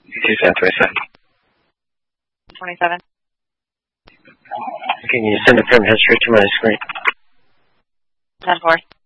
27. 27. Can you send the permit history to my screen? 10-4.